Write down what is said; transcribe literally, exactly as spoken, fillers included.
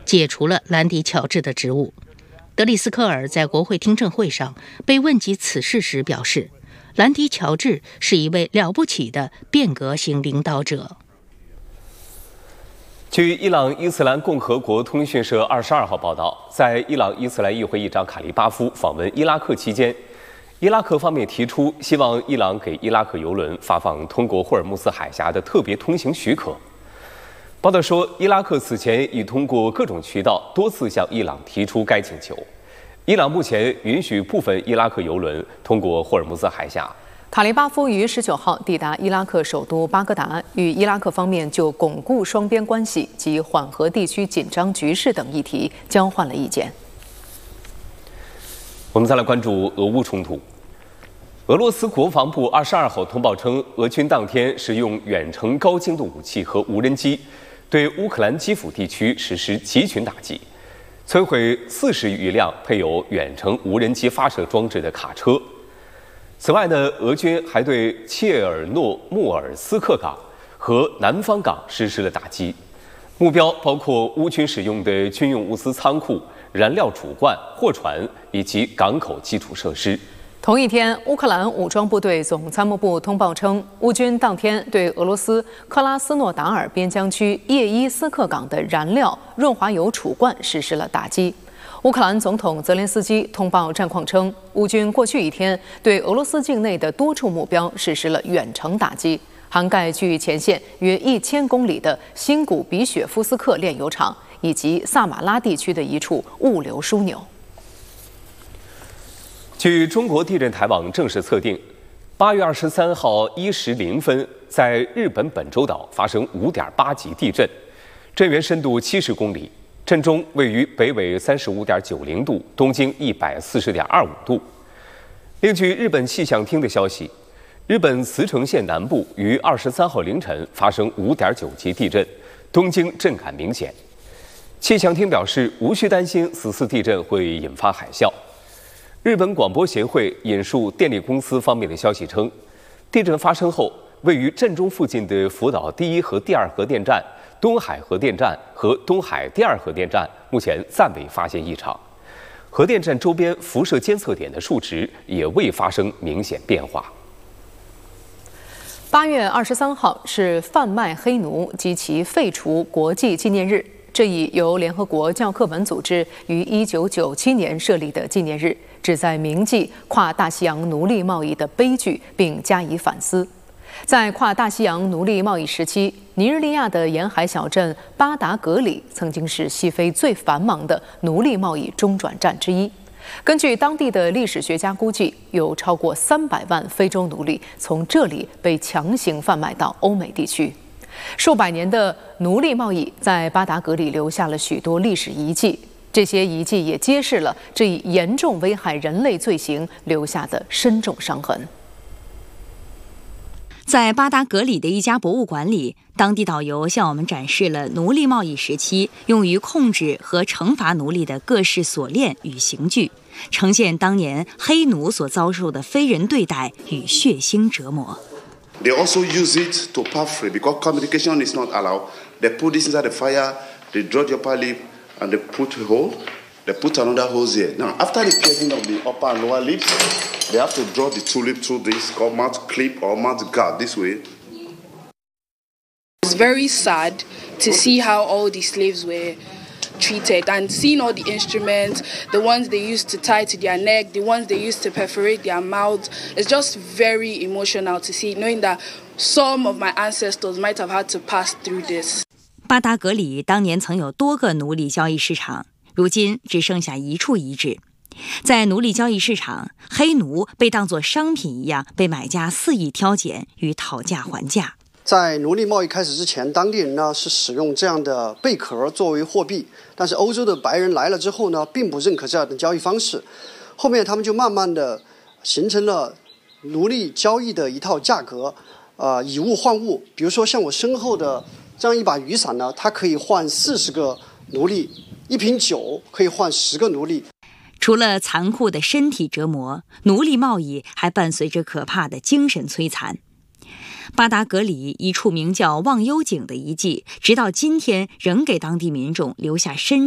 解除了兰迪·乔治的职务。德里斯科尔在国会听证会上被问及此事时表示，兰迪·乔治是一位了不起的变革型领导者。 据伊朗伊斯兰共和国通讯社二十二号报道，在伊朗伊斯兰议会议长卡利巴夫访问伊拉克期间，伊拉克方面提出希望伊朗给伊拉克邮轮发放通过霍尔木兹海峡的特别通行许可。报道说，伊拉克此前已通过各种渠道多次向伊朗提出该请求。伊朗目前允许部分伊拉克邮轮通过霍尔木兹海峡。 卡利巴夫于十九号抵达伊拉克首都巴格达，与伊拉克方面就巩固双边关系及缓和地区紧张局势等议题交换了意见。 我们再来关注俄乌冲突。俄罗斯国防部二十二号通报称，俄军当天使用远程高精度武器和无人机，对乌克兰基辅地区实施集群打击，摧毁四十余辆配有远程无人机发射装置的卡车。此外呢，俄军还对切尔诺穆尔斯克港和南方港实施了打击，目标包括乌军使用的军用物资仓库、燃料主罐、货船以及港口基础设施。 同一天，乌克兰武装部队总参谋部通报称，乌军当天对俄罗斯克拉斯诺达尔边疆区叶伊斯克港的燃料润滑油储罐实施了打击。乌克兰总统泽连斯基通报战况称，乌军过去一天对俄罗斯境内的多处目标实施了远程打击，涵盖距前线约一千公里的辛古比雪夫斯克炼油厂以及萨马拉地区的一处物流枢纽。 据中国地震台网正式测定，八月二十三号一时零分，在日本本州岛发生五点八级地震，震源深度七十公里，震中位于北纬三十五点九零度，东经一百四十点二五度。另据日本气象厅的消息，日本茨城县南部于二十三号凌晨发生五点九级地震，东京震感明显。气象厅表示，无需担心此次地震会引发海啸。日本广播协会引述电力公司方面的消息称，地震发生后，位于震中附近的福岛第一和第二核电站、东海核电站和东海第二核电站目前暂未发现异常，核电站周边辐射监测点的数值也未发生明显变化。 八月二十三号是贩卖黑奴及其废除国际纪念日，这一由联合国教科文组织于一九九七年设立的纪念日，旨在铭记跨大西洋奴隶贸易的悲剧，并加以反思。在跨大西洋奴隶贸易时期，尼日利亚的沿海小镇巴达格里曾经是西非最繁忙的奴隶贸易中转站之一。根据当地的历史学家估计，有超过三百万非洲奴隶从这里被强行贩卖到欧美地区。数百年的奴隶贸易在巴达格里留下了许多历史遗迹，这些遗迹也揭示了这一严重危害人类罪行留下的深重伤痕。 在巴达格里的一家博物馆里，当地导游向我们展示了奴隶贸易时期用于控制和惩罚奴隶的各式锁链与刑具，呈现当年黑奴所遭受的非人对待与血腥折磨。 They also use it to puff free because communication is not allowed. They put this inside the fire, they draw the upper lip, and they put a hole. They put another hose here. Now, after the piercing of the upper and lower lips, they have to draw the tulip through this called mouth clip or mouth guard this way. It's very sad to see how all the slaves were treated and seeing all the instruments, the ones they used to tie to their neck, the ones they used to perforate their mouths. It's just very emotional to see, knowing that some of my ancestors might have had to pass through this. 巴达格里当年曾有多个奴隶交易市场，如今只剩下一处遗址。在奴隶交易市场，黑奴被当作商品一样被买家肆意挑拣与讨价还价。 在奴隶贸易开始之前，当地人呢是使用这样的贝壳作为货币，但是欧洲的白人来了之后呢，并不认可这样的交易方式。后面他们就慢慢的形成了奴隶交易的一套价格，呃，以物换物。比如说像我身后的这样一把雨伞呢，它可以换四十个奴隶；一瓶酒可以换十个奴隶。 除了残酷的身体折磨，奴隶贸易还伴随着可怕的精神摧残。巴达格里一处名叫忘忧井的遗迹，直到今天仍给当地民众留下深